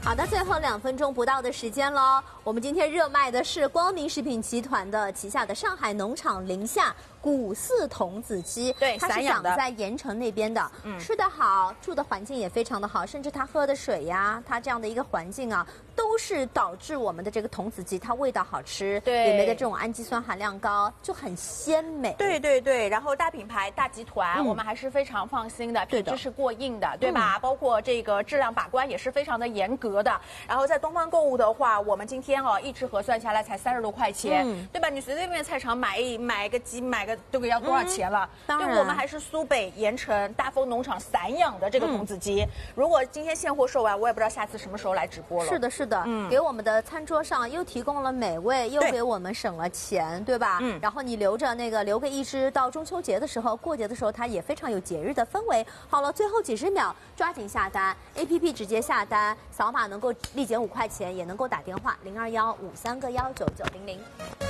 好的，最后2分钟不到的时间喽。我们今天热卖的是光明食品集团的旗下的上海农场宁夏古饲童子鸡， 对， 它是长在盐城那边的，吃得好，住的环境也非常的好，甚至它喝的水呀，它这样的一个环境啊，都是导致我们的这个童子鸡它味道好吃， 对， 里面的这种氨基酸含量高，就很鲜美。 对对对，然后大品牌、大集团，我们还是非常放心的，品质是过硬的，对吧？包括这个质量把关也是非常的严格的。然后在东方购物的话，我们今天一只核算下来才30多块钱，对吧？你随随便便菜场买个鸡买个都要多少钱了？ 当然， 对，我们还是苏北盐城大丰农场散养的这个童子鸡。如果今天现货售完，我也不知道下次什么时候来直播了。 是的，是的，给我们的餐桌上又提供了美味，又给我们省了钱，对吧？然后你留个一只到中秋节的时候、过节的时候，它也非常有节日的氛围。好了，最后几十秒，抓紧下单 ，APP 直接下单，扫码能够立减5块钱，也能够打电话0215319900。